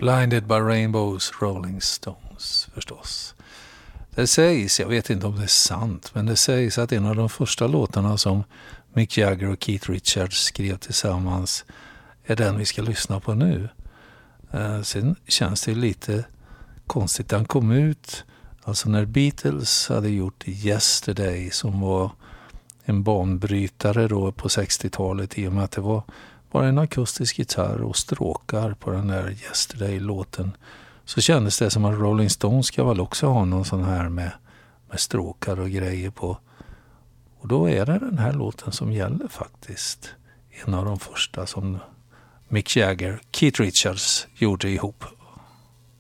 Blinded by Rainbows, Rolling Stones förstås. Det sägs, jag vet inte om det är sant, men det sägs att en av de första låtarna som Mick Jagger och Keith Richards skrev tillsammans är den vi ska lyssna på nu. Sen känns det lite konstigt. Den kom ut alltså när Beatles hade gjort Yesterday, som var en banbrytare då på 60-talet, i och med att det var bara en akustisk gitarr och stråkar på den där Yesterday-låten. Så kändes det som att Rolling Stones ska väl också ha någon sån här med stråkar och grejer på. Och då är det den här låten som gäller faktiskt. En av de första som Mick Jagger, Keith Richards gjorde ihop.